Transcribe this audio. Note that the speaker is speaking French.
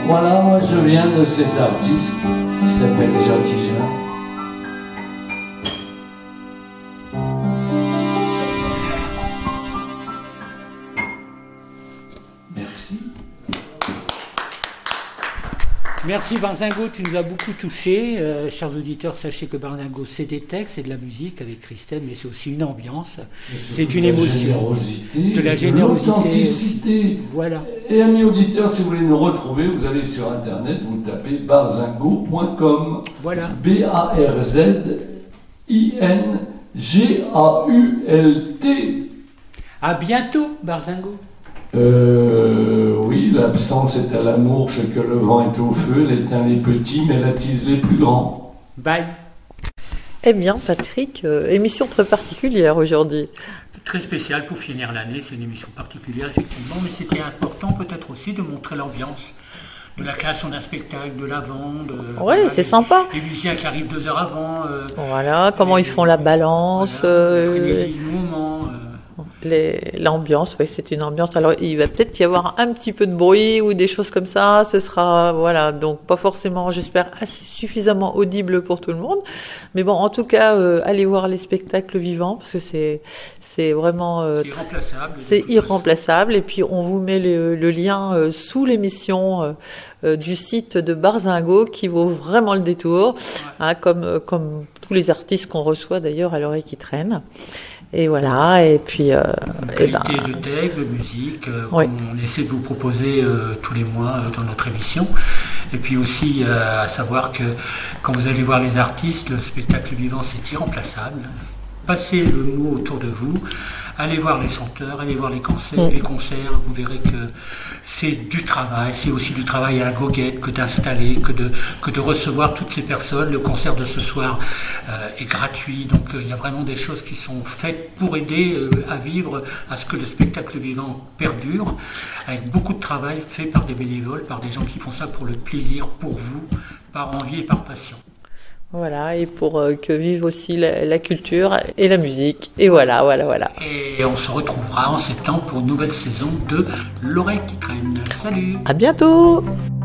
Voilà, moi je viens de cet artiste qui s'appelle Jackie Jean. Merci. Merci Barzingo, tu nous as beaucoup touchés. Chers auditeurs, sachez que Barzingo, c'est des textes, c'est de la musique avec Christelle, mais c'est aussi une ambiance, c'est une émotion, de la générosité, l'authenticité. Voilà. Et amis auditeurs, si vous voulez nous retrouver, vous allez sur internet, vous tapez barzingo.com. Voilà. BARZINGAULT. À bientôt, Barzingo. Oui, l'absence est à l'amour, ce que le vent est au feu, elle éteint les petits, mais elle attise les plus grands. Bye. Eh bien, Patrick, émission très particulière aujourd'hui. Très spécial pour finir l'année, c'est une émission particulière effectivement, mais c'était important peut-être aussi de montrer l'ambiance de la création d'un spectacle, de l'avant. Ouais, c'est sympa. Les musiciens qui arrivent 2 heures avant. Voilà, comment ils font la balance. Voilà, le frénésie du moment. L'ambiance, oui, c'est une ambiance. Alors, il va peut-être y avoir un petit peu de bruit ou des choses comme ça. Ce sera, voilà, donc pas forcément, j'espère, suffisamment audible pour tout le monde. Mais bon, en tout cas, allez voir les spectacles vivants parce que c'est vraiment c'est irremplaçable. C'est irremplaçable. Et puis, on vous met le lien sous l'émission du site de Barzingo qui vaut vraiment le détour, ouais. Hein, comme tous les artistes qu'on reçoit d'ailleurs à l'oreille qui traîne. Et voilà, et puis... qualité de texte, de musique, oui. On essaie de vous proposer tous les mois dans notre émission. Et puis aussi, à savoir que quand vous allez voir les artistes, le spectacle vivant, c'est irremplaçable. Passez le mot autour de vous, allez voir les chanteurs, allez voir les concerts, vous verrez que c'est du travail, c'est aussi du travail à la goguette, que d'installer, que de recevoir toutes ces personnes. Le concert de ce soir est gratuit, donc il y a vraiment des choses qui sont faites pour aider à vivre, à ce que le spectacle vivant perdure, avec beaucoup de travail fait par des bénévoles, par des gens qui font ça pour le plaisir, pour vous, par envie et par passion. Voilà, et pour que vive aussi la culture et la musique. Et voilà. Et on se retrouvera en septembre pour une nouvelle saison de L'Oreille qui traîne. Salut! À bientôt!